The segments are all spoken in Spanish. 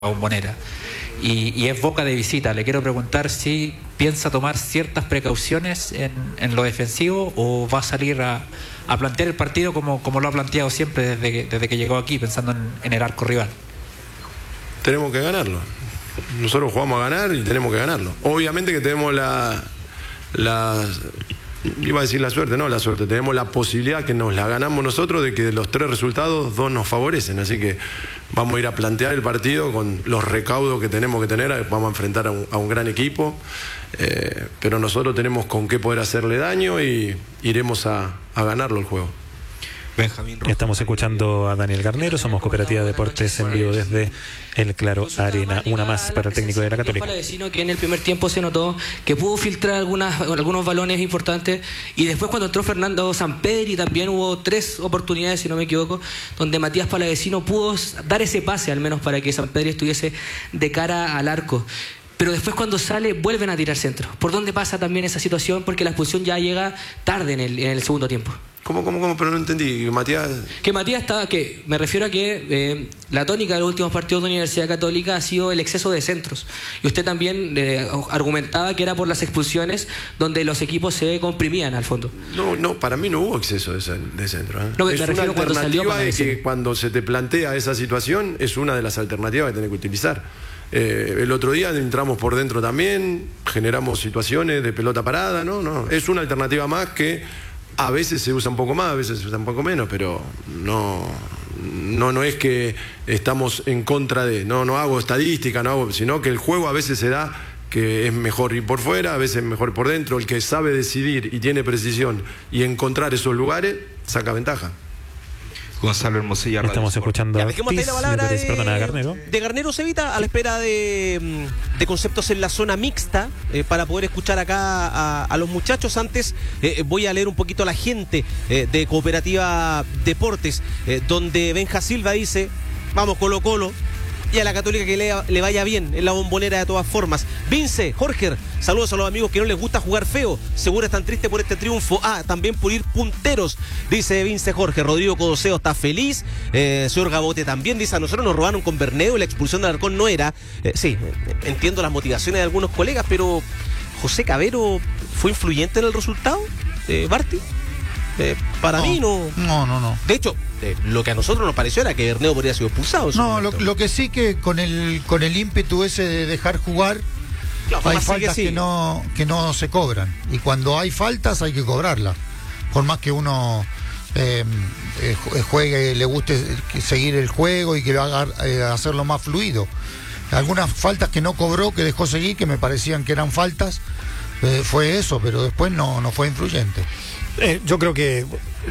Bombonera y es Boca de visita. Le quiero preguntar si piensa tomar ciertas precauciones en lo defensivo o va a salir a plantear el partido como lo ha planteado siempre desde que llegó aquí, pensando en el arco rival. Tenemos que ganarlo. Nosotros jugamos a ganar y tenemos que ganarlo. Obviamente que tenemos iba a decir la suerte, no la suerte, tenemos la posibilidad que nos la ganamos nosotros de que de los 3 resultados 2 nos favorecen, así que vamos a ir a plantear el partido con los recaudos que tenemos que tener, vamos a enfrentar a un gran equipo, pero nosotros tenemos con qué poder hacerle daño y iremos a ganarlo el juego. Benjamín Rojas. Estamos escuchando a Daniel Garnero, somos Cooperativa de Deportes en vivo desde el Claro Arena. Una más para el técnico de la Católica. Palavecino, que en el primer tiempo se notó que pudo filtrar algunos balones importantes, y después cuando entró Fernando Sampedri también hubo 3 oportunidades, si no me equivoco, donde Matías Palavecino pudo dar ese pase al menos para que Sampedri estuviese de cara al arco. Pero después cuando sale vuelven a tirar centro. ¿Por dónde pasa también esa situación? Porque la expulsión ya llega tarde en el segundo tiempo. ¿Cómo? Pero no entendí. Matías estaba, me refiero a que la tónica de los últimos partidos de Universidad Católica ha sido el exceso de centros. Y usted también argumentaba que era por las expulsiones donde los equipos se comprimían al fondo. No, para mí no hubo exceso de centro. No, es una alternativa de que cuando se te plantea esa situación es una de las alternativas que tenés que utilizar. El otro día entramos por dentro también, generamos situaciones de pelota parada, no, es una alternativa más que a veces se usa un poco más, a veces se usa un poco menos, pero no es que estamos en contra de, no hago estadística, sino que el juego a veces se da que es mejor ir por fuera, a veces mejor por dentro. El que sabe decidir y tiene precisión y encontrar esos lugares, saca ventaja. Gonzalo Hermosilla. Estamos escuchando a Garnero. De Garnero Cevita, a la espera de conceptos en la zona mixta, para poder escuchar acá a los muchachos. Antes voy a leer un poquito a la gente de Cooperativa Deportes, donde Benja Silva dice: vamos Colo Colo, y a la Católica que le vaya bien en la Bombonera de todas formas. Vince, Jorge, saludos a los amigos que no les gusta jugar feo, seguro están tristes por este triunfo. También por ir punteros, dice Vince Jorge. Rodrigo Codoseo está feliz. Señor Gabote también dice: a nosotros nos robaron con Berneo y la expulsión de Alarcón no era. Sí, entiendo las motivaciones de algunos colegas, pero ¿José Cavero fue influyente en el resultado, Barty? Para mí no. De hecho, lo que a nosotros nos pareció era que Berneo podría haber sido expulsado. Lo que sí, que con el ímpetu ese de dejar jugar, hay faltas que no se cobran. Y cuando hay faltas hay que cobrarlas. Por más que uno juegue, le guste seguir el juego y que lo haga hacerlo más fluido. Algunas faltas que no cobró, que dejó seguir, que me parecían que eran faltas, fue eso, pero después no fue influyente. Yo creo que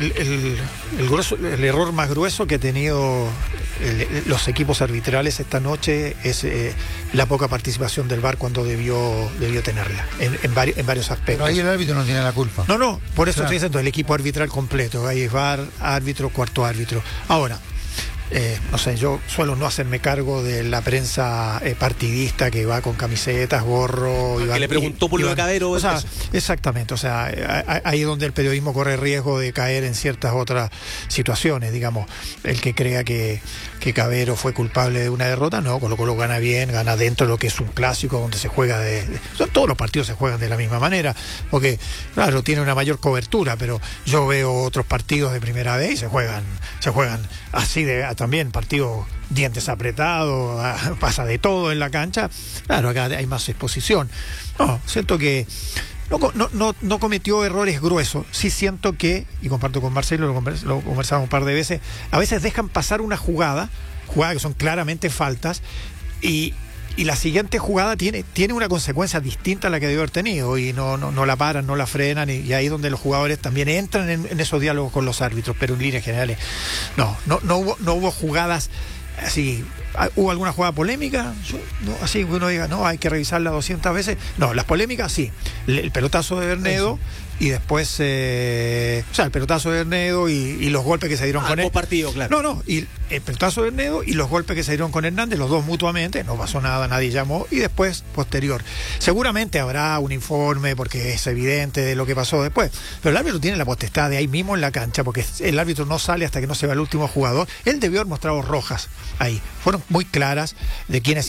el error más grueso que ha tenido los equipos arbitrales esta noche es la poca participación del VAR cuando debió tenerla en varios aspectos. Pero ahí el árbitro no tiene la culpa. No, por eso estoy diciendo el equipo arbitral completo. Ahí es VAR, árbitro, cuarto árbitro. Ahora, no sé, yo suelo no hacerme cargo de la prensa partidista que va con camisetas, gorro. Que le preguntó por lo de Cavero. Exactamente, ahí es donde el periodismo corre riesgo de caer en ciertas otras situaciones, digamos. El que crea que Cavero fue culpable de una derrota, no, Colo Colo gana bien, gana dentro de lo que es un clásico donde se juega todos los partidos se juegan de la misma manera, porque claro, tiene una mayor cobertura, pero yo veo otros partidos de primera vez y se juegan así también partidos dientes apretados, pasa de todo en la cancha. Claro, acá hay más exposición. Siento que no cometió errores gruesos. Sí siento que, y comparto con Marcelo, lo conversamos un par de veces, a veces dejan pasar una jugada que son claramente faltas, y la siguiente jugada tiene una consecuencia distinta a la que debió haber tenido, y no la paran, no la frenan, y ahí es donde los jugadores también entran en esos diálogos con los árbitros. Pero en líneas generales no hubo jugadas así. ¿Hubo alguna jugada polémica? Así que uno diga, hay que revisarla 200 veces. No, las polémicas sí. El pelotazo de Bernedo y después, o sea, el pelotazo de Hernedo y los golpes que se dieron con él. Partido, claro. No, y el pelotazo de Hernedo y los golpes que se dieron con Hernández, los dos mutuamente, no pasó nada, nadie llamó, y después, posterior. Seguramente habrá un informe porque es evidente de lo que pasó después, pero el árbitro tiene la potestad de ahí mismo en la cancha, porque el árbitro no sale hasta que no se va el último jugador. Él debió haber mostrado rojas ahí, fueron muy claras de quiénes